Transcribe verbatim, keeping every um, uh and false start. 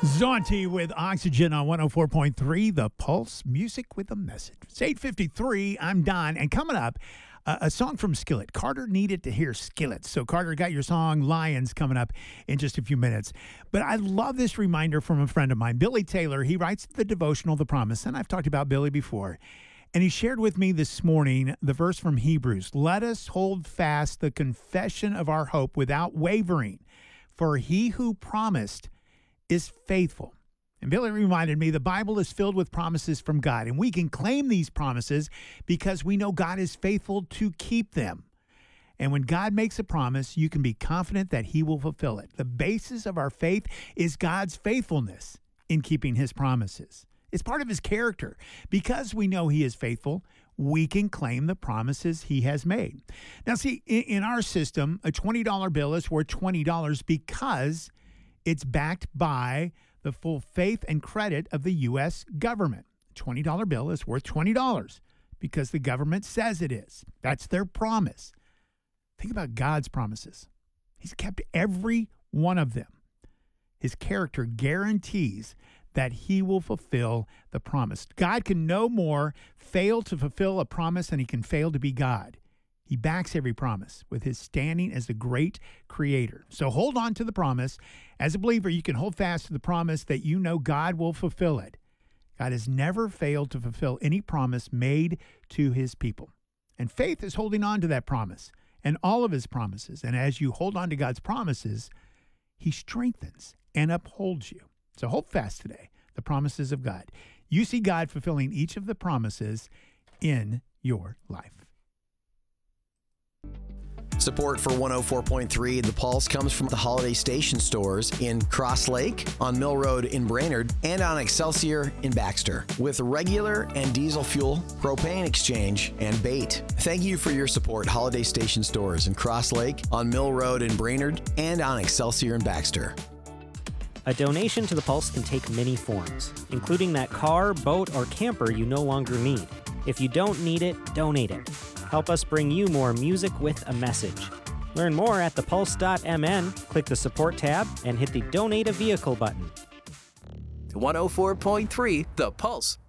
Zonti with Oxygen on one oh four point three, The Pulse, music with a message. It's eight fifty-three, I'm Don, and coming up, uh, a song from Skillet. Carter needed to hear Skillet, so Carter got your song Lions coming up in just a few minutes. But I love this reminder from a friend of mine, Billy Taylor. He writes the devotional, The Promise, and I've talked about Billy before. And he shared with me this morning the verse from Hebrews, let us hold fast the confession of our hope without wavering, for he who promised is faithful. And Billy reminded me the Bible is filled with promises from God, and we can claim these promises because we know God is faithful to keep them. And when God makes a promise, you can be confident that he will fulfill it. The basis of our faith is God's faithfulness in keeping his promises. It's part of his character. Because we know he is faithful, we can claim the promises he has made. Now, see, in, in our system, a twenty dollar bill is worth twenty dollars because it's backed by the full faith and credit of the U S government. A twenty dollar bill is worth twenty dollars because the government says it is. That's their promise. Think about God's promises. He's kept every one of them. His character guarantees that he will fulfill the promise. God can no more fail to fulfill a promise than he can fail to be God. He backs every promise with his standing as the great creator. So hold on to the promise. As a believer, you can hold fast to the promise that you know God will fulfill it. God has never failed to fulfill any promise made to his people. And faith is holding on to that promise and all of his promises. And as you hold on to God's promises, he strengthens and upholds you. So hold fast today, the promises of God. You see God fulfilling each of the promises in your life. Support for one oh four point three The Pulse comes from the Holiday Station stores in Cross Lake, on Mill Road in Brainerd, and on Excelsior in Baxter, with regular and diesel fuel, propane exchange, and bait. Thank you for your support, Holiday Station stores in Cross Lake, on Mill Road in Brainerd, and on Excelsior in Baxter. A donation to The Pulse can take many forms, including that car, boat, or camper you no longer need. If you don't need it, donate it. Help us bring you more music with a message. Learn more at the pulse dot m n, click the support tab, and hit the donate a vehicle button. one oh four point three The Pulse.